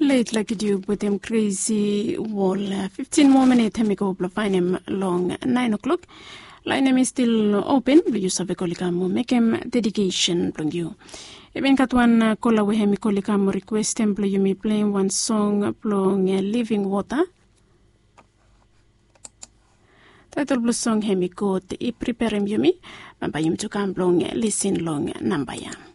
Late like you with them crazy wall. 15 more minutes hemi go fine him long 9 o'clock. Line is still open. You save kolikamu make him dedication plong you. Even katwan kola we hemi kolikamu request him plong you me playing one song plong Living Water. Title blue song hemi go te prepare him you me. Mamba yum to come plong listen long nambaya.